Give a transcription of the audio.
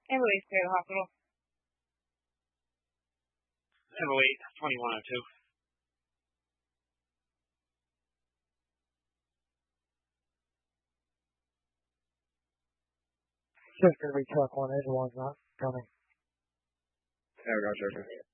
Ambulance to the hospital. Heavyweight, 2102. Just going to be truck 181's not coming. Yeah, roger.